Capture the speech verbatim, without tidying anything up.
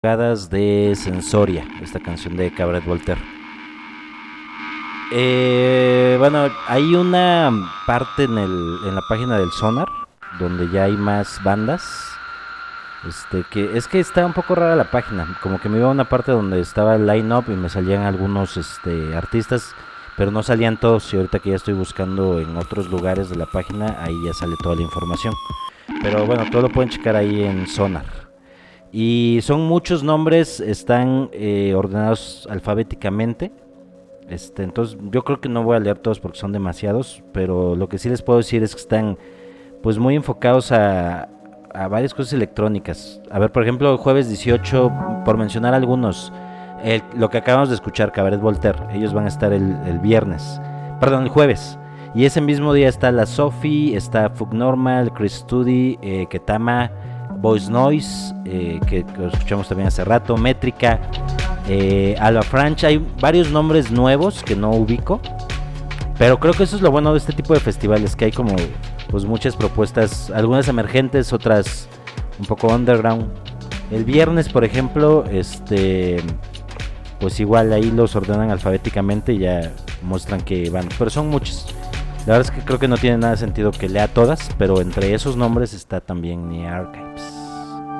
de Sensoria, esta canción de Cabaret Voltaire. Eh, bueno, hay una parte en, el, en la página del Sonar donde ya hay más bandas. Este, que es que está un poco rara la página, como que me iba a una parte donde estaba el line-up y me salían algunos este, artistas, pero no salían todos. Y ahorita que ya estoy buscando en otros lugares de la página, ahí ya sale toda la información. Pero bueno, todo lo pueden checar ahí en Sonar. Y son muchos nombres, están eh, ordenados alfabéticamente. Este, entonces yo creo que no voy a leer todos porque son demasiados, pero lo que sí les puedo decir es que están pues muy enfocados a, a varias cosas electrónicas. A ver, por ejemplo, jueves dieciocho, por mencionar algunos, el, lo que acabamos de escuchar, Cabaret Voltaire, ellos van a estar el, el viernes, perdón, el jueves. Y ese mismo día está la Sophie, está Fug Normal, Chris Studi, eh, Ketama, Voice Noise, eh, que, que escuchamos también hace rato, Métrica, eh, Alba Franch. Hay varios nombres nuevos que no ubico, pero creo que eso es lo bueno de este tipo de festivales, que hay como pues muchas propuestas, algunas emergentes, otras un poco underground. El viernes, por ejemplo, este pues igual ahí los ordenan alfabéticamente y ya muestran que van, pero son muchos. La verdad es que creo que no tiene nada de sentido que lea todas, pero entre esos nombres está también Nearchive.